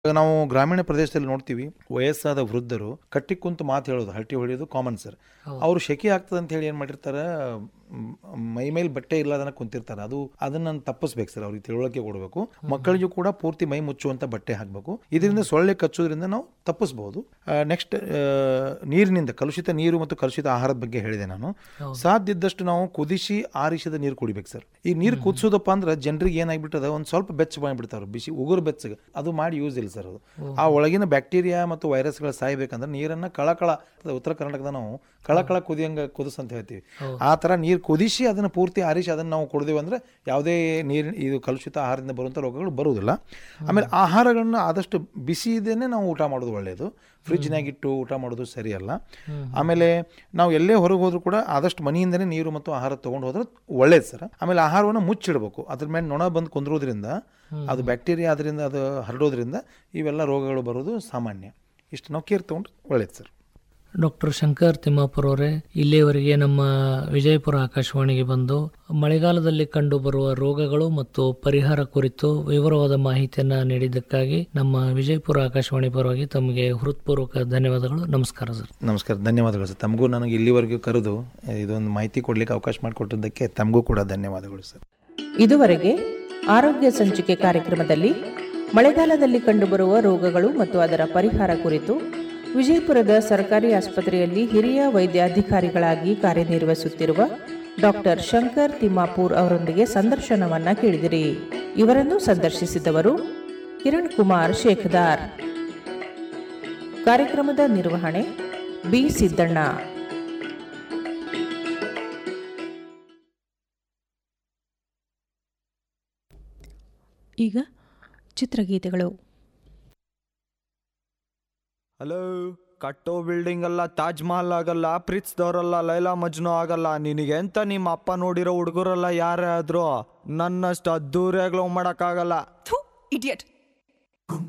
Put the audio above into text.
ನಾವು ಗ್ರಾಮೀಣ ಪ್ರದೇಶದಲ್ಲಿ ನೋಡ್ತೀವಿ, ವಯಸ್ಸಾದ ವೃದ್ಧರು ಕಟ್ಟಿ ಕುಂತು ಮಾತು ಹೇಳೋದು, ಹರಟಿ ಹೊಡೆಯೋದು ಕಾಮನ್ ಸರ್. ಅವರು ಶೆಕೆ ಆಗ್ತದೆ ಅಂತ ಹೇಳಿ ಏನು ಮಾಡಿರ್ತಾರೆ, ಮೈ ಮೇಲೆ ಬಟ್ಟೆ ಇಲ್ಲದನ್ನ ಕುಂತಿರ್ತಾರೆ. ಅದನ್ನ ತಪ್ಪಿಸ್ಬೇಕು ಸರ್, ಅವ್ರಿಗೆ ತಿಳುವಳಿಕೆ ಕೊಡಬೇಕು. ಮಕ್ಕಳಿಗೂ ಕೂಡ ಪೂರ್ತಿ ಮೈ ಮುಚ್ಚುವಂತ ಬಟ್ಟೆ ಹಾಕಬೇಕು. ಇದರಿಂದ ಸೊಳ್ಳೆ ಕಚ್ಚೋದ್ರಿಂದ ನಾವು ತಪ್ಪಿಸಬಹುದು. ನೆಕ್ಸ್ಟ್, ನೀರಿನಿಂದ ಕಲುಷಿತ ನೀರು ಮತ್ತು ಕಲುಷಿತ ಆಹಾರದ ಬಗ್ಗೆ ಹೇಳಿದೆ ನಾನು. ಸಾಧ್ಯ ಇದ್ದಷ್ಟು ನಾವು ಕುದಿಸಿ ಆರಿಸಿದ ನೀರು ಕುಡಿಬೇಕು ಸರ್. ಈ ನೀರು ಕುದಿಸೋದಪ್ಪ ಅಂದ್ರೆ ಜನರಿಗೆ ಏನಾಗ್ಬಿಟ್ಟದ, ಒಂದು ಸ್ವಲ್ಪ ಬೆಚ್ಚ ಮಾಡಿಬಿಡ್ತಾರೆ, ಬಿಸಿ ಉಗುರು ಬೆಚ್ಚಗೆ. ಅದು ಮಾಡಿ ಯೂಸ್ ಇಲ್ಲ ಸರ್. ಅದು ಆ ಒಳಗಿನ ಬ್ಯಾಕ್ಟೀರಿಯಾ ಮತ್ತು ವೈರಸ್ಗಳು ಸಾಯ್ಬೇಕಂದ್ರೆ ನೀರನ್ನ ಕಳಕಳ, ಉತ್ತರ ಕರ್ನಾಟಕದ ನಾವು ಕಳಕಳ ಕುದಿಯಂಗ ಕುದಿಸ್ ಅಂತ ಹೇಳ್ತೀವಿ. ಆ ಥರ ನೀರು ಕುದಿಸಿ ಅದನ್ನು ಪೂರ್ತಿ ಆರಿಸಿ ಅದನ್ನು ನಾವು ಕುಡಿದೇವೆ ಅಂದರೆ ಯಾವುದೇ ಇದು ಕಲುಷಿತ ಆಹಾರದಿಂದ ಬರುವಂಥ ರೋಗಗಳು ಬರುವುದಿಲ್ಲ. ಆಮೇಲೆ ಆಹಾರಗಳನ್ನ ಆದಷ್ಟು ಬಿಸಿ ಇದೇನೆ ನಾವು ಊಟ ಮಾಡೋದು ಒಳ್ಳೆಯದು. ಫ್ರಿಜ್ನಾಗಿಟ್ಟು ಊಟ ಮಾಡೋದು ಸರಿಯಲ್ಲ. ಆಮೇಲೆ ನಾವು ಎಲ್ಲೇ ಹೊರಗೆ ಹೋದ್ರೂ ಕೂಡ ಆದಷ್ಟು ಮನೆಯಿಂದನೇ ನೀರು ಮತ್ತು ಆಹಾರ ತೊಗೊಂಡು ಹೋದ್ರೆ ಒಳ್ಳೇದು ಸರ್. ಆಮೇಲೆ ಆಹಾರವನ್ನು ಮುಚ್ಚಿಡಬೇಕು. ಅದ್ರ ಮೇಲೆ ನೊಣ ಬಂದು ಕುಂದ್ರೋದ್ರಿಂದ ಅದು ಬ್ಯಾಕ್ಟೀರಿಯಾ ಅದರಿಂದ ಅದು ಹರಡೋದ್ರಿಂದ ಇವೆಲ್ಲ ರೋಗಗಳು ಬರೋದು ಸಾಮಾನ್ಯ. ಇಷ್ಟು ನಾವು ಕೇರ್ ತೊಗೊಂಡು ಒಳ್ಳೇದು ಸರ್. ಡಾಕ್ಟರ್ ಶಂಕರ್ ತಿಮ್ಮಾಪುರ ಅವರೇ, ಇಲ್ಲಿಯವರೆಗೆ ನಮ್ಮ ವಿಜಯಪುರ ಆಕಾಶವಾಣಿಗೆ ಬಂದು ಮಳೆಗಾಲದಲ್ಲಿ ಕಂಡುಬರುವ ರೋಗಗಳು ಮತ್ತು ಪರಿಹಾರ ಕುರಿತು ವಿವರವಾದ ಮಾಹಿತಿಯನ್ನು ನೀಡಿದ್ದಕ್ಕಾಗಿ ನಮ್ಮ ವಿಜಯಪುರ ಆಕಾಶವಾಣಿ ಪರವಾಗಿ ತಮಗೆ ಹೃತ್ಪೂರ್ವಕ ಧನ್ಯವಾದಗಳು. ನಮಸ್ಕಾರ ಸರ್. ನಮಸ್ಕಾರ, ಧನ್ಯವಾದಗಳು ಸರ್. ತಮಗೂ ನನಗೆ ಇಲ್ಲಿವರೆಗೂ ಕರೆದು ಇದೊಂದು ಮಾಹಿತಿ ಕೊಡಲಿಕ್ಕೆ ಅವಕಾಶ ಮಾಡಿಕೊಟ್ಟಿದ್ದಕ್ಕೆ ತಮಗೂ ಕೂಡ ಧನ್ಯವಾದಗಳು ಸರ್. ಇದುವರೆಗೆ ಆರೋಗ್ಯ ಸಂಚಿಕೆ ಕಾರ್ಯಕ್ರಮದಲ್ಲಿ ಮಳೆಗಾಲದಲ್ಲಿ ಕಂಡುಬರುವ ರೋಗಗಳು ಮತ್ತು ಅದರ ಪರಿಹಾರ ಕುರಿತು ವಿಜಯಪುರದ ಸರ್ಕಾರಿ ಆಸ್ಪತ್ರೆಯಲ್ಲಿ ಹಿರಿಯ ವೈದ್ಯಾಧಿಕಾರಿಗಳಾಗಿ ಕಾರ್ಯನಿರ್ವಹಿಸುತ್ತಿರುವ ಡಾಕ್ಟರ್ ಶಂಕರ್ ತಿಮ್ಮಾಪುರ್ ಅವರೊಂದಿಗೆ ಸಂದರ್ಶನವನ್ನ ಕೇಳಿದಿರಿ. ಇವರನ್ನು ಸಂದರ್ಶಿಸಿದವರು ಕಿರಣ್ ಕುಮಾರ್ ಶೇಖದಾರ್. ಕಾರ್ಯಕ್ರಮದ ನಿರ್ವಹಣೆ ಬಿ ಸಿದ್ದಣ್ಣ. ಈಗ ಚಿತ್ರಗೀತೆಗಳು. ಹಲೋ, ಕಟ್ಟೋ ಬಿಲ್ಡಿಂಗ್ ಅಲ್ಲ, ತಾಜ್ ಮಹಲ್ ಆಗಲ್ಲ, ಪ್ರೀತ್ಸ್ದವ್ರಲ್ಲ, ಲೈಲಾ ಮಜ್ನು ಆಗಲ್ಲ. ನಿನಗೆ ಎಂತ ನಿಮ್ಮ ಅಪ್ಪ ನೋಡಿರೋ ಹುಡುಗರಲ್ಲ ಯಾರೇ ಆದ್ರೂ ನನ್ನಷ್ಟು ಅದ್ದೂರಿಯಾಗಿ ಲವ್ ಮಾಡೋಕ್ಕಾಗಲ್ಲ. ಇಡಿಯಟ್.